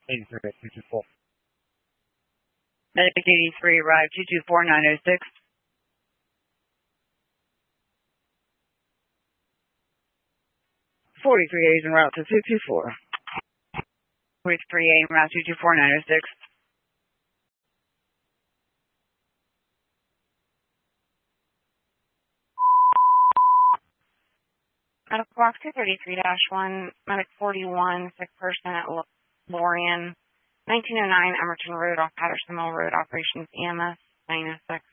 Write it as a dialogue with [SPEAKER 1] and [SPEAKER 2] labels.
[SPEAKER 1] 83 at 224.
[SPEAKER 2] Medic 83 arrived 224906. 43A is en route to 224. 43A en route 224906.
[SPEAKER 3] Medical Box 233-1, Medic 41, sick person at Lorian, 1909 Emerton Road off Patterson Mill Road, Operations EMS 906.